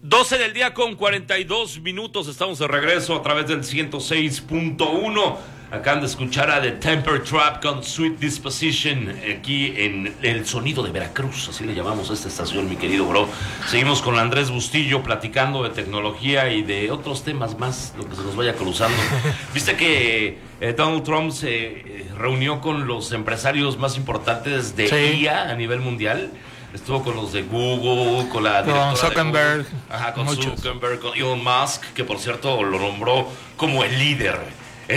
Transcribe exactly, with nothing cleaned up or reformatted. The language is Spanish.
doce del día con cuarenta y dos minutos. Estamos de regreso a través del ciento seis punto uno. Acaban de escuchar a The Temper Trap con Sweet Disposition aquí en El Sonido de Veracruz, así le llamamos a esta estación, mi querido bro. Seguimos con Andrés Bustillo platicando de tecnología y de otros temas más, lo que se nos vaya cruzando. Viste que eh, Donald Trump se eh, reunió con los empresarios más importantes de Sí. I A a nivel mundial. Estuvo con los de Google, con la directora Con Zuckerberg, de Google, ajá, con muchos. Zuckerberg, con Elon Musk, que por cierto lo nombró como el líder